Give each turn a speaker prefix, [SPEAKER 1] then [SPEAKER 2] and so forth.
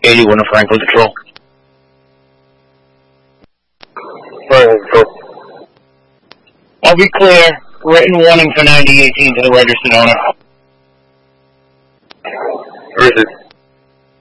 [SPEAKER 1] 81 of Franklin Patrol.
[SPEAKER 2] Franklin Patrol.
[SPEAKER 1] I'll be clear. Written warning for 9018 to the Writer Sedona.
[SPEAKER 2] Where is it?